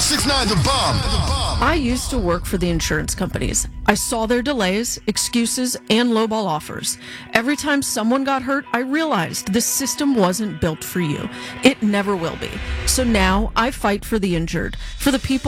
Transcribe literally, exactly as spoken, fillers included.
six nine The Bomb. I used to work for the insurance companies. I saw their delays, excuses, and lowball offers. Every time someone got hurt, I realized this system wasn't built for you. It never will be. So now I fight for the injured, for the people